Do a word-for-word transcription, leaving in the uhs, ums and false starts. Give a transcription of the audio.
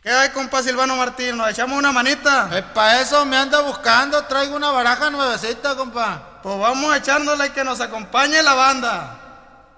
¿Qué hay, compa Silvano Martín? ¿Nos echamos una manita? Es para eso me ando buscando, traigo una baraja nuevecita, compa. Pues vamos echándola y que nos acompañe la banda.